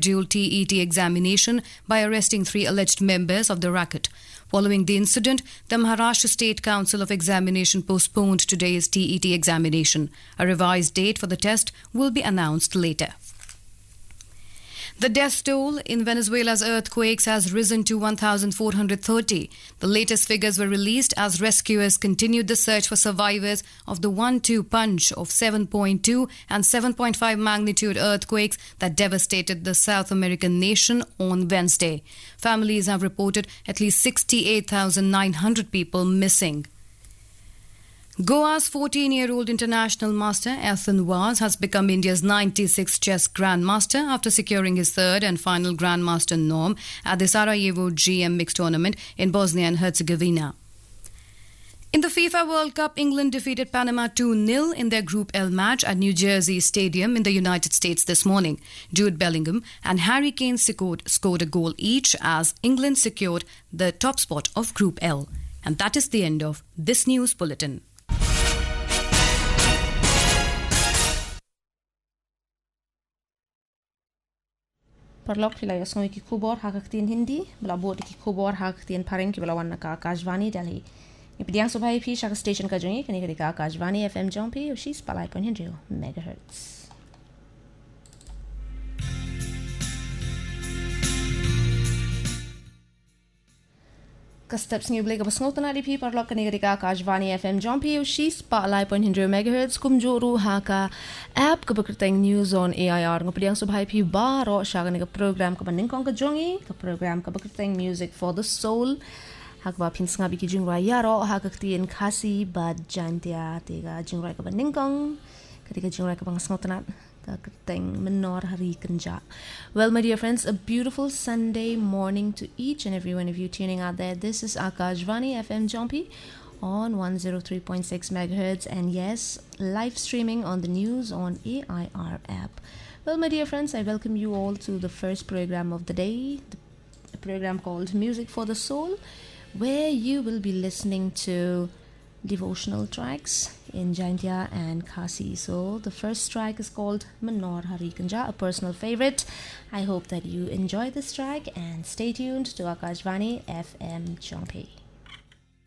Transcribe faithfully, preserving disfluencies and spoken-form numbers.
dual T E T examination by arresting three alleged members of the racket. Following the incident, the Maharashtra State Council of Examination postponed today's T E T examination. A revised date for the test will be announced later. The death toll in Venezuela's earthquakes has risen to one thousand four hundred thirty. The latest figures were released as rescuers continued the search for survivors of the one two punch of seven point two and seven point five magnitude earthquakes that devastated the South American nation on Wednesday. Families have reported at least sixty-eight thousand nine hundred people missing. Goa's fourteen-year-old international master Ethan Vaz has become India's ninety-sixth chess grandmaster after securing his third and final grandmaster norm at the Sarajevo G M Mixed Tournament in Bosnia and Herzegovina. In the FIFA World Cup, England defeated Panama two nil in their Group L match at New Jersey Stadium in the United States this morning. Jude Bellingham and Harry Kane scored, scored a goal each as England secured the top spot of Group L. And that is the end of this news bulletin. Parlok pila yasngoy ki kubor hakaktin Hindi, belabot ki kubor hakaktin paring ki belawan ka Akashvani Delhi. Ipidiang subhay pi shaka station ka jungi kani ka Akashvani F M Jompi ushi spalai point hundred megahertz. Steps new blake of snotana di parlok kani ka Akashvani F M Jompi ushi spalai point hundred megahertz kumjoru haka app ka bekerteng news on A I R ngopidiang subhay pi baro shaka ni ka program ka banding kong ka jongi ka program ka bekerteng music for the soul hakba pins ngabi ki jingwa yaro hakaktin khasi bad jantia tega jingwa ka banding kong ketika jingwa ka bang snotana Menor Hari Kanja. Well, my dear friends, a beautiful Sunday morning to each and every one of you tuning out there. This is Akashvani F M Jompi on one oh three point six megahertz, and yes, live streaming on the news on A I R app. Well, my dear friends, I welcome you all to the first program of the day, the program called Music for the Soul, where you will be listening to devotional tracks in Jaintia and Khasi. So the first track is called Menor Hari Kanja, a personal favorite. I hope that you enjoy this track and stay tuned to Akashvani F M Jompi.